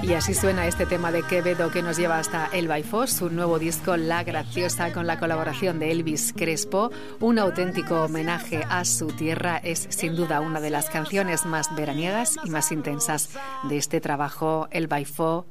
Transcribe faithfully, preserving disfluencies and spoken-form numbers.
Y así suena este tema de Quevedo que nos lleva hasta El Baifó, su nuevo disco La Graciosa, con la colaboración de Elvis Crespo. Un auténtico homenaje a su tierra. Es sin duda una de las canciones más veraniegas y más intensas de este trabajo, El Baifó.